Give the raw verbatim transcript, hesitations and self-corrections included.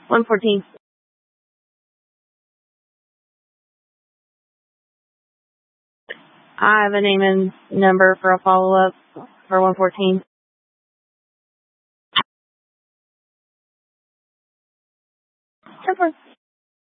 one fourteen. I have a name and number for a follow-up for one fourteen. Super.